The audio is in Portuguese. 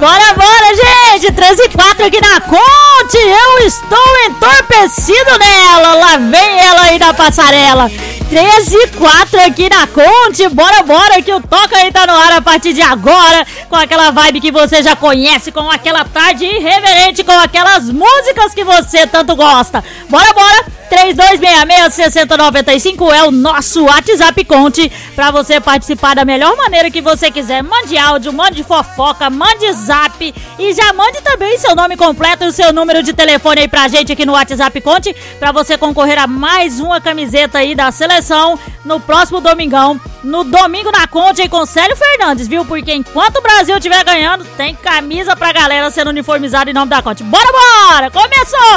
Bora, gente! 13h04 aqui na Conte. Eu estou entorpecido nela. Lá vem ela aí na passarela. 13h04 aqui na Conte. Bora, que o Toca aí tá no ar a partir de agora. Com aquela vibe que você já conhece, com aquela tarde irreverente, com aquelas músicas que você tanto gosta. Bora! 3266-6095 é o nosso WhatsApp Conte pra você participar da melhor maneira que você quiser. Mande áudio, mande fofoca, mande zap e já mande também seu nome completo e o seu número de telefone aí pra gente aqui no WhatsApp Conte pra você concorrer a mais uma camiseta aí da seleção no próximo domingão. No Domingo na Conte aí com Célio Fernandes, viu? Porque enquanto o Brasil estiver ganhando, tem camisa pra galera sendo uniformizada em nome da Conte. Bora! Começou!